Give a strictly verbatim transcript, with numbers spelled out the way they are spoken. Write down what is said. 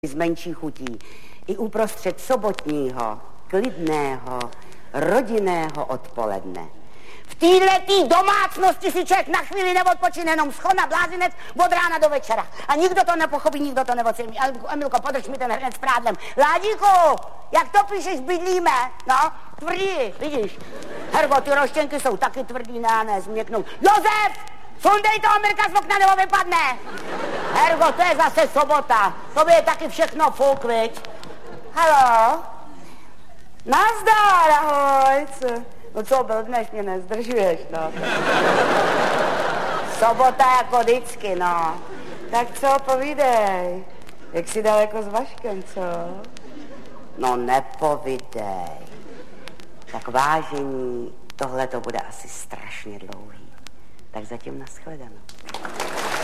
z menší chutí. I uprostřed sobotního, klidného, rodinného odpoledne. V této domácnosti si člověk na chvíli neodpočine, jenom schona blázinec od rána do večera. A nikdo to nepochopí, nikdo to neocení. Emilko, podrž mi ten hrnec s prádlem. Ládíku, jak to píšeš, bydlíme? No, tvrdí, vidíš. Hergo, ty roštěnky jsou taky tvrdý, ne, ne, změknou. Josef, sundej toho Mirka z okna, nebo vypadne. Hergo, to je zase sobota. To by je taky všechno fuk, viď? Haló? Nazdar, ahoj. No co, blbneš, mě nezdržuješ, no. Sobota jako vždycky, no. Tak co, povídej. Jak jsi daleko s Vaškem, co? No nepovídej. Tak vážení, tohle to bude asi strašně dlouhý. Tak zatím nashledanou.